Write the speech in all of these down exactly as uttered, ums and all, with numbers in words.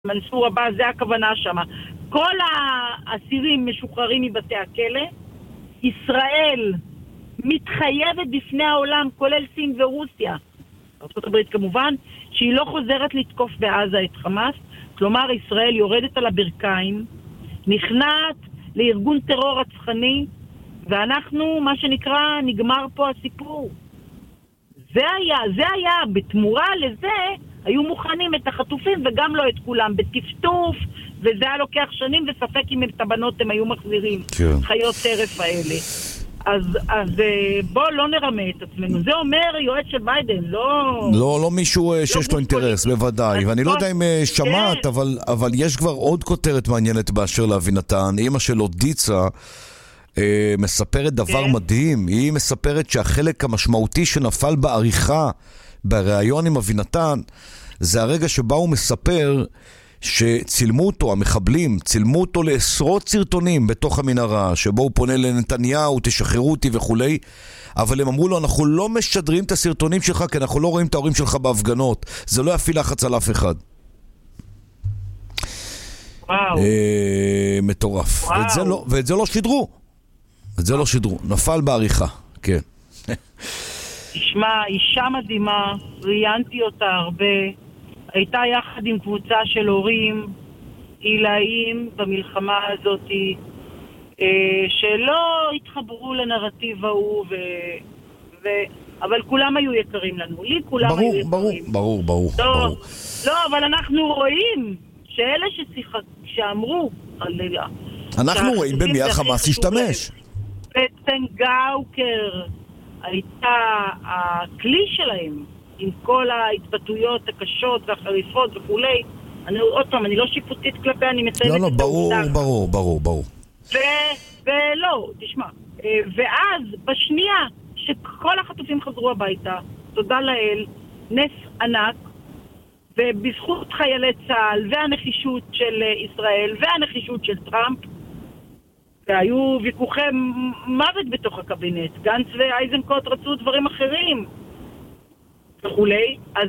מנסור הבא, זה הכוונה שם. כל האסירים משוחררים מבתי הכלא. ישראל מתחייבת בפני העולם, כולל סין ורוסיה, ארצות הברית כמובן, שהיא לא חוזרת לתקוף בעזה את חמאס. כלומר, ישראל יורדת על הברכיים, נכנעת לארגון טרור רצחני, ואנחנו, מה שנקרא, נגמר פה הסיפור. זה היה, זה היה, בתמורה לזה, היו מוכנים את החטופים וגם לא את כולם, בטפטוף, וזה היה לוקח שנים, וספק אם את הבנות הם היו מחזירים, כן. חיות טרף האלה. אז, אז בוא לא נרמה את עצמנו. זה אומר יועץ של ביידן, לא... לא, לא מישהו לא שיש לו אינטרס, בוודאי. ואני לא יודע אם שמעת, אבל, אבל יש כבר עוד כותרת מעניינת באשר לאבינתן. אמא שלו דיצה אה, מספרת דבר מדהים. היא מספרת שהחלק המשמעותי שנפל בעריכה, בריאיון עם אבינתן, זה הרגע שבה הוא מספר שצילמו אותו, המחבלים, צילמו אותו לעשרות סרטונים בתוך המנהרה, שבו הוא פונה לנתניהו, תשחררו אותי וכולי, אבל הם אמרו לו, אנחנו לא משדרים את הסרטונים שלך, כי אנחנו לא רואים את ההורים שלך בהפגנות. זה לא יפעיל לחץ על אף אחד. וואו. אה, מטורף. ואת זה לא, ואת זה לא שידרו. את זה לא שידרו. נפל בעריכה. כן. תשמע, אישה מדהימה, ראיינתי אותה הרבה, הייתה יחד עם קבוצה של הורים עילאים במלחמה הזאת, אה, שלא התחברו לנרטיב ההוא, ו... ו... אבל כולם היו יקרים לנו. לי כולם ברור, היו יקרים. ברור, ברור, ברור, לא, ברור. לא, אבל אנחנו רואים שאלה ששיח... שאמרו, חלילה. אנחנו רואים במי החמאס השתמש. בטן גאוקר הייתה הכלי שלהם, עם כל ההתבטאויות הקשות והחריפות וכולי. אני, עוד פעם, אני לא שיפוטית כלפי, אני מציינת לא, לא, את ברור, העובדה. ברור, ברור, ברור. ו, ולא, תשמע, ואז בשנייה שכל החטופים חזרו הביתה, תודה לאל, נס ענק, ובזכות חיילי צה"ל והנחישות של ישראל והנחישות של טראמפ, והיו ויכוחי מוות בתוך הקבינט, גנץ ואייזנקוט רצו דברים אחרים וכולי. אז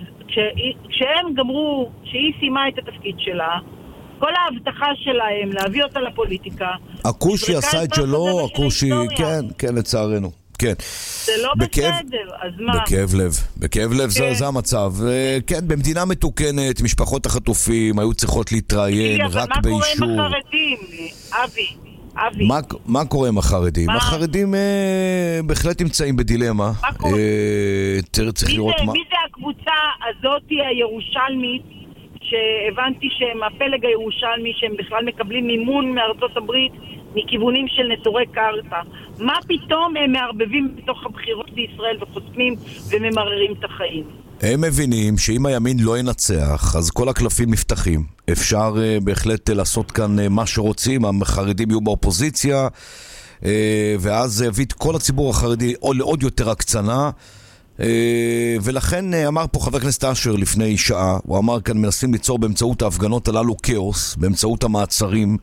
כשהם גמרו, שהיא סיימה את התפקיד שלה, כל ההבטחה שלהם להביא אותה לפוליטיקה, הקושי עשה את שלו, הקושי, כן, כן, לצערנו, כן. זה לא בסדר, אז מה? בכאב לב, בכאב לב, זה, זה המצב. כן, במדינה מתוקנת, משפחות החטופים היו צריכות להתראיין רק באישור. אבל מה קורה עם החרדים, אבי? אבי. מה, מה קורה עם החרדים? מה? החרדים אה, בהחלט נמצאים בדילמה. מה קורה? אה, צריך מי לראות זה, מה... מי זה הקבוצה הזאת הירושלמית, שהבנתי שהם הפלג הירושלמי, שהם בכלל מקבלים מימון מארצות הברית, מכיוונים של נטורי קרתא. מה פתאום הם מערבבים בתוך הבחירות בישראל וחוסמים וממררים את החיים? הם מבינים שאם הימין לא ינצח, אז כל הקלפים נפתחים. אפשר uh, בהחלט uh, לעשות כאן uh, מה שרוצים, החרדים יהיו באופוזיציה, uh, ואז זה הביא את כל הציבור החרדי או לעוד יותר הקצנה, uh, ולכן uh, אמר פה חבר הכנסת אשר לפני שעה, הוא אמר כאן מנסים ליצור באמצעות ההפגנות הללו כאוס, באמצעות המעצרים,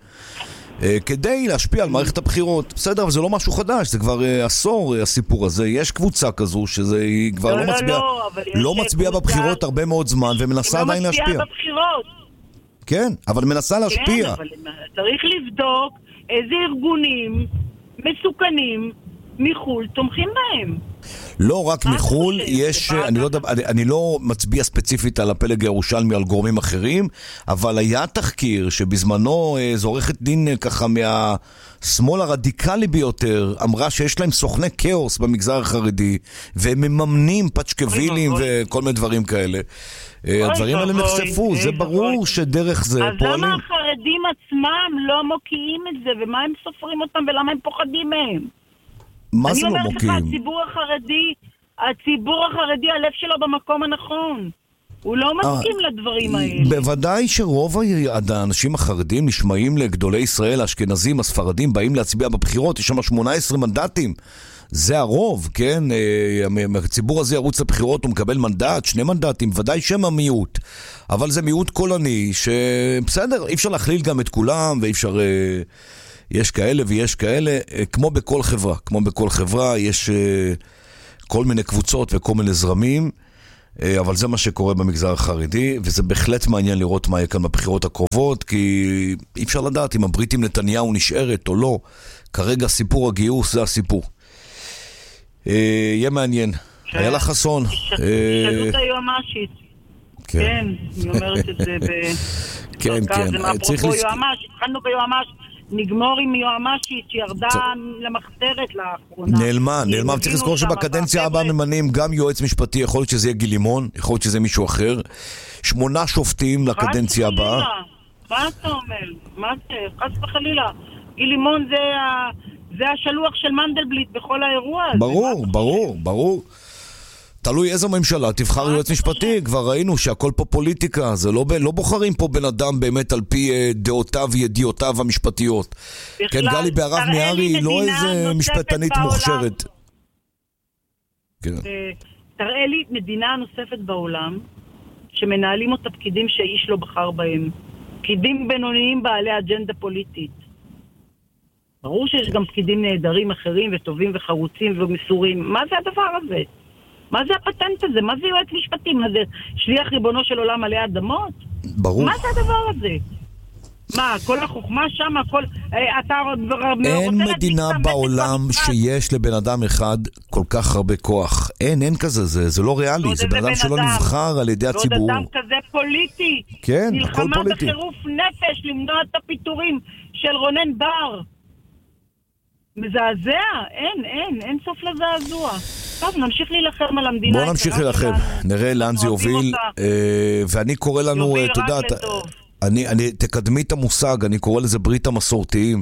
כדי להשפיע על מערכת הבחירות. בסדר, אבל זה לא משהו חדש, זה כבר עשור הסיפור הזה. יש קבוצה כזו שזה היא כבר לא מצביע לא מצביע בבחירות הרבה מאוד זמן ומנסה עדיין להשפיע. לא מצביע בבחירות. כן, אבל מנסה להשפיע. כן, אבל צריך לבדוק איזה ארגונים מסוכנים מחול תומכים בהם. לא רק מחול, יש, אני לא יודע, אני, אני לא מצביע ספציפית על הפלג הירושלמי, על גורמים אחרים, אבל היה תחקיר שבזמנו זו עורכת דין ככה מהשמאל הרדיקלי ביותר, אמרה שיש להם סוכני כאוס במגזר החרדי, והם מממנים פצ'קווילים וכל מיני דברים כאלה. הדברים האלה נחשפו, זה ברור שדרך זה פועלים. אז למה החרדים עצמם לא מוקיעים את זה, ומה הם סופרים אותם ולמה הם פוחדים מהם? מה זה לא מוקים? אני אומרת לך, הציבור החרדי, הציבור החרדי, הלב שלו במקום הנכון. הוא לא מסכים לדברים האלה. בוודאי שרוב האנשים החרדים נשמעים לגדולי ישראל, האשכנזים, הספרדים, באים להצביע בבחירות, יש שם שמונה עשרה מנדטים. זה הרוב, כן? הציבור הזה ירוץ לבחירות, הוא מקבל מנדט, שני מנדטים, ודאי שם המיעוט. אבל זה מיעוט קולני, שבסדר, אי אפשר להכליל גם את כולם, ואי אפשר... יש כאלה ויש כאלה, כמו בכל חברה, כמו בכל חברה, יש כל מיני קבוצות וכל מיני זרמים, אבל זה מה שקורה במגזר החרדי, וזה בהחלט מעניין לראות מה יהיה כאן בבחירות הקרובות, כי אי אפשר לדעת אם הברית עם נתניהו נשארת או לא. כרגע סיפור הגיוס זה הסיפור. יהיה מעניין. היה לך חסון. שאלות היועמשית. כן, אני אומרת את זה ב... כן, כן. צריך לס... התחלנו ביועמש, נגמור עם יועמשית שירדה למחתרת לאחרונה. נעלמה, נעלמה. צריך לזכור שבקדנציה הבאה ממנים גם יועץ משפטי, יכול להיות שזה יהיה גיל לימון, יכול להיות שזה מישהו אחר. שמונה שופטים לקדנציה הבאה. מה אתה אומר? מה זה? חס וחלילה. גיל לימון זה השלוח של מנדלבליט בכל האירוע הזה. ברור, ברור, ברור. תלוי איזו ממשלה, תבחר יועץ משפטי, כבר ראינו שהכל פה פוליטיקה, זה לא, לא בוחרים פה בן אדם באמת על פי דעותיו וידיעותיו המשפטיות. כן, גלי בהרב מיארי היא לא איזה משפטנית מוכשרת. כן. תראה לי מדינה נוספת בעולם, שמנהלים אותה פקידים שאיש לא בחר בהם. פקידים בינוניים בעלי אג'נדה פוליטית. ברור שיש גם פקידים נהדרים אחרים וטובים וחרוצים ומסורים. מה זה הדבר הזה? מה זה הפטנט הזה? מה זה יועץ משפטי? מה זה שליח ריבונו של עולם עלי אדמות? ברור. מה זה הדבר הזה? מה, כל החוכמה שם, כל... אתה... אין מדינה בעולם שיש לבן אדם אחד כל כך הרבה כוח. אין, אין כזה, זה, זה לא ריאלי. זה בן אדם שלא נבחר על ידי הציבור. לא אדם כזה פוליטי. כן, הכל פוליטי. נלחמה בחירוף נפש למנוע את הפיטורים של רונן בר. מזעזע? אין, אין, אין סוף לזעזוע. טוב, נמשיך להילחם על המדינה. בוא נמשיך להילחם, נראה לאן זה יוביל, ואני קורא לנו, אתה יודע, אני, תקדמי את המושג, אני קורא לזה ברית המסורתיים,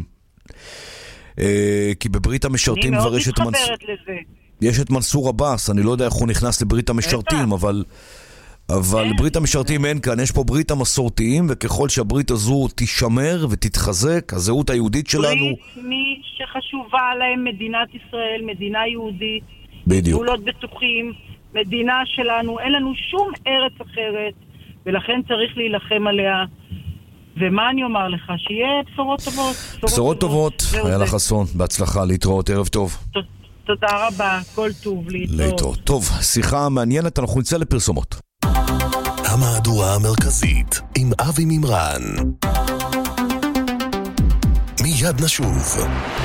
כי בברית המשרתים כבר יש את מנסור, יש את מנסור עבאס, אני לא יודע איך הוא נכנס לברית המשרתים, אבל אבל ברית המשרתים אין כאן, יש פה ברית המסורתיים, וככל שהברית הזו תישמר ותתחזק, הזהות היהודית שלנו, ברית מי שחשובה עליהם מדינת ישראל, מדינה יהודית, בדיוק. גבולות בטוחים, מדינה שלנו, אין לנו שום ארץ אחרת, ולכן צריך להילחם עליה. ומה אני אומר לך? שיהיה בשורות טובות. בשורות, בשורות טובות, היה לך חסון, בהצלחה, להתראות, ערב טוב. ת, תודה רבה, כל טוב, להתראות. להתראות. טוב, שיחה מעניינת, אנחנו נצא לפרסומות. המהדורה המרכזית עם אבי מימרן. מיד נשוב.